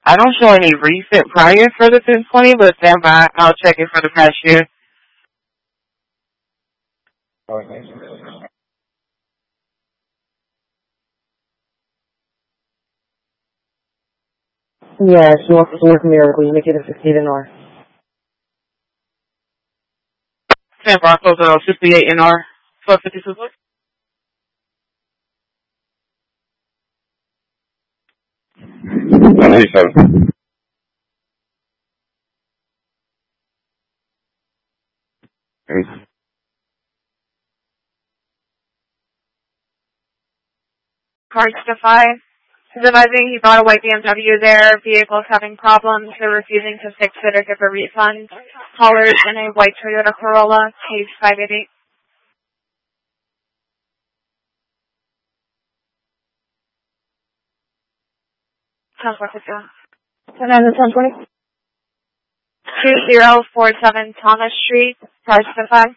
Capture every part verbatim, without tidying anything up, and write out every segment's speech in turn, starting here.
I don't show any recent prior for the ten twenty, but stand by. I'll check it for the past year. Okay. Yeah, she wants to work Miracle. You make it a fifteen N R. San Broncos uh, fifty-eight N R, twelve fifty-two. ninety-seven. Cards to five. Advising he bought a white B M W there. Vehicle's having problems. They're refusing to fix it or give a refund. Callers in a white Toyota Corolla, case five eighty-eight. ten forty-two. ten nine and ten twenty. two zero four seven Thomas Street. Cards to five.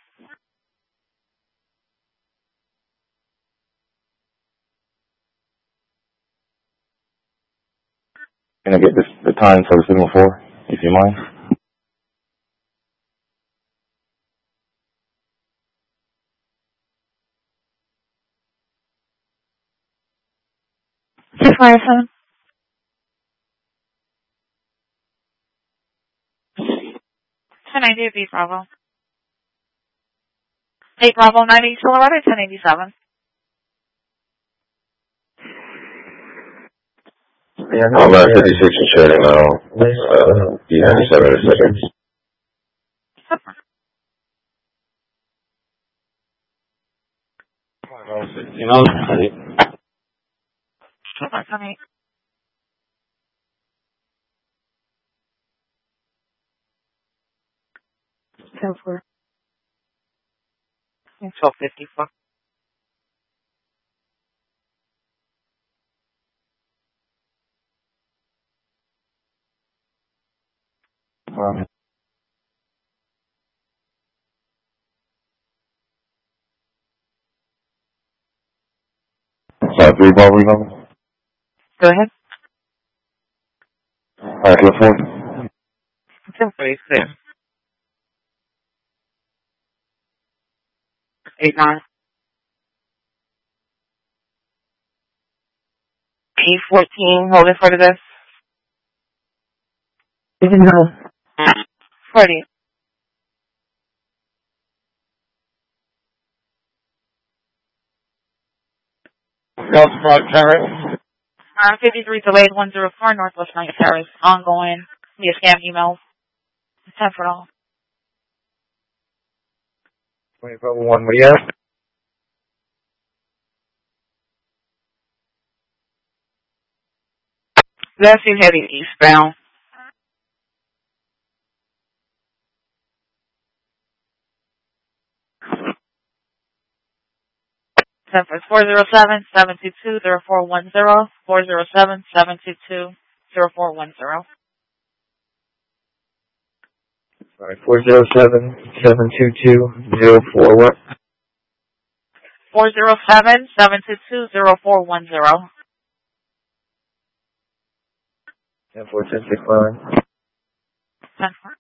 Can I get this the time for the signal four, if you mind? six five seven. ten ninety B Bravo. eight Bravo ninety Silverado, ten eighty-seven. Yeah, I'm at fifty-six and shutting now. Uh, D ninety-seven in a second. You know, ten four. twelve fifty-four. Um, sorry, three ball rebound. Go ahead. Alright, go for it. ten forty-six. eight nine. E fourteen, holding for the desk. You can go. forty. South Front Terrace. Uh, fifty-three delayed one zero four Northwest Ninth Terrace. Ongoing via scam emails. ten for all. twenty Bravo one, what do you have? That's you heading eastbound. ten for four zero seven seven two two zero four one zero. four zero seven seven two two zero four one zero. Alright, four zero seven seven two two zero four what? four zero seven seven two two zero four one zero. ten four ten six five. ten four.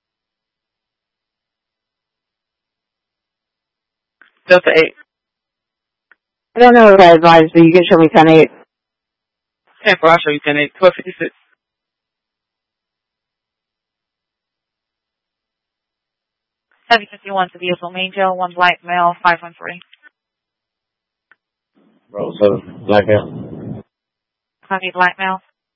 Delta eight. I don't know what I advise, but you can show me ten eight. ten four, I'll show you ten eight. twelve fifty-six. seven fifty-one to vehicle main jail, one black male, five one three. Roll seven, black out. Copy black male.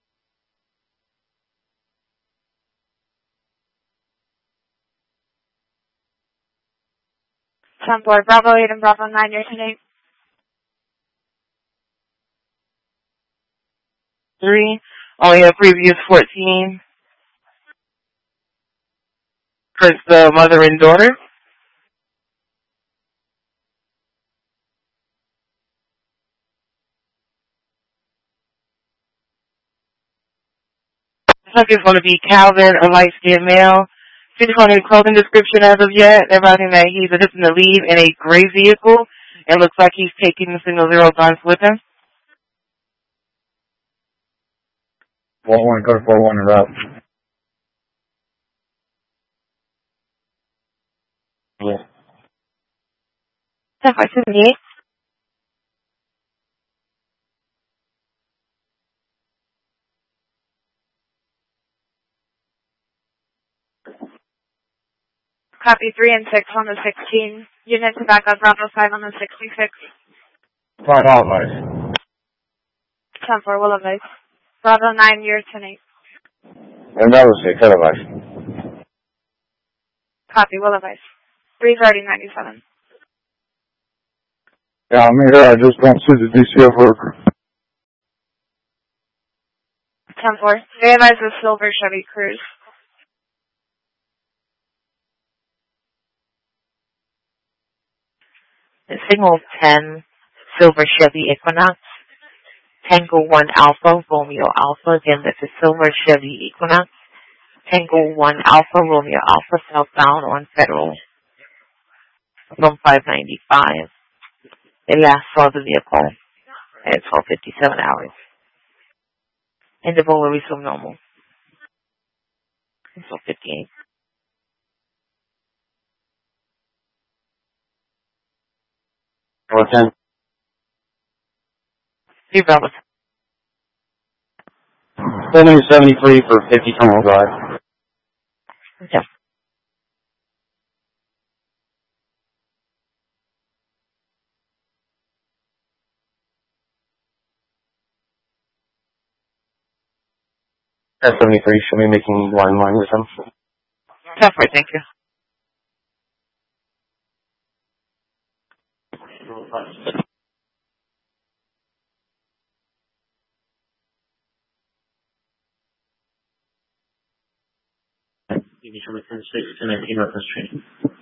ten four Bravo eight and Bravo nine, your ten eight. three. Only a previous fourteen. For the mother and daughter. Subject is going to be Calvin, a light-skinned male. She's on his clothing description as of yet. They're writing that he's attempting to leave in a gray vehicle. It looks like he's taking the single zero guns with him. four one, code four one and route. Yeah. ten five seventy-eight. Copy three and six on the sixteen. Unit to back up Bravo five on the sixty-six. Flight all advice. ten four, will advise. Bravo nine, you're ten eight. And Bravo six, head advice. Copy, will advise. three thirty, ninety-seven. Yeah, I'm here. I just don't see the D C F worker. ten four, they advise the silver Chevy Cruze. Signal ten, Silver Chevy Equinox. Tango one Alpha, Romeo Alpha. Again, that's a Silver Chevy Equinox. Tango one Alpha, Romeo Alpha, southbound on Federal. From five ninety-five. They last saw the vehicle at twelve fifty-seven hours. Interval will resume normal. twelve fifty-eight. Four ten. Three Bravo. Seventy seventy-three for fifty Terminal Drive. Okay. S seventy-three, should be making line line with them. ten four, thank you. You can show me ten six to nineteen reference training.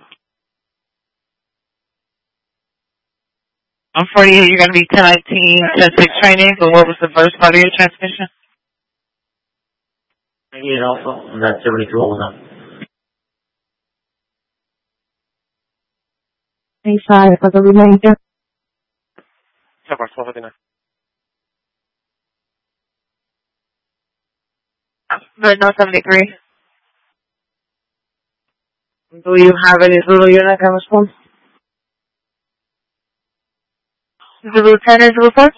On forty-eight, you're going to be ten nineteen, ten six training, but what was the first part of your transmission? ninety-eight Alpha, and that's seventy-two over now. Hey, sorry for the remainder. ten four, twelve fifty-nine. But no seventy-three. Do you have any Zulu unit can respond? Zulu ten and Zulu four?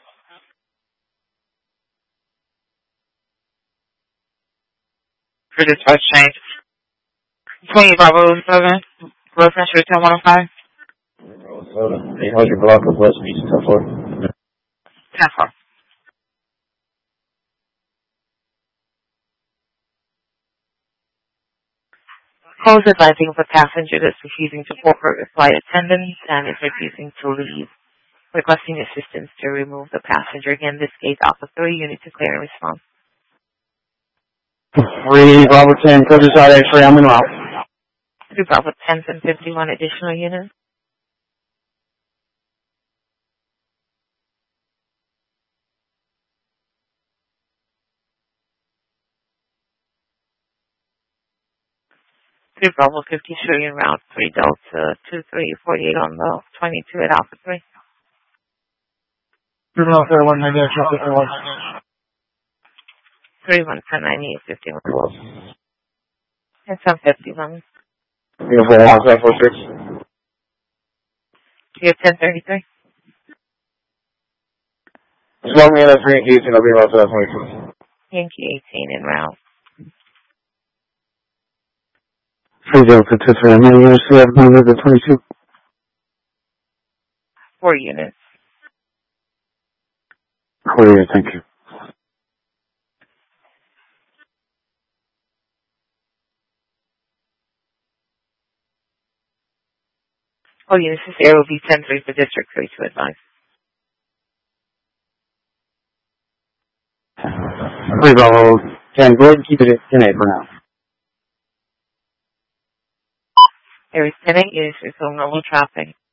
For this first change. twenty Bravo seven. Reference for ten one oh five. eight hundred block of West Beach, ten four. ten four. Calls advising of a passenger that's refusing to cooperate with flight attendants and is refusing to leave. Requesting assistance to remove the passenger. Again, this case, Alpha three, unit to clear and respond. three Bravo ten, Countryside X-ray, I'm in route. three Bravo ten and fifty-one additional units. three Bravo fifty-three en route, three Delta, two three forty-eight on the twenty-two at Alpha three. three one one ninety-eight, three one ten ninety-eight fifty-one. And some fifty-one. Uniform one seven four six. You have ten thirty-three. Smoke me in at three Yankee eighteen, I'll be around to that twenty-two. Yankee eighteen en route. three Delta two three, I'm in unit seven hundred twenty-two. Four units. Clear, thank you. Oh, units, this air will be ten three for District three to advise. three Bravo ten, go ahead and keep it at ten eight for now. There is ten eight units, there's no normal traffic.